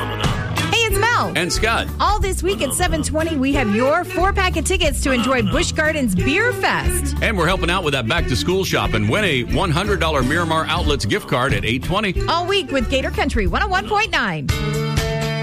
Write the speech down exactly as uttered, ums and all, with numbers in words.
Hey, it's Mel. And Scott. All this week at seven twenty, we have your four-pack of tickets to enjoy Busch Gardens Beer Fest. And we're helping out with that back-to-school shop and win a one hundred dollars Miramar Outlets gift card at eight twenty. All week with Gator Country one oh one point nine.